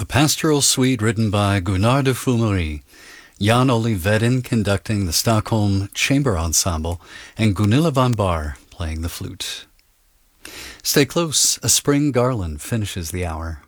A pastoral suite written by Gunnar de Fumery, Jan Ole Vedin conducting the Stockholm Chamber Ensemble, and Gunilla von Bahr playing the flute. Stay close, A Spring Garland finishes the hour.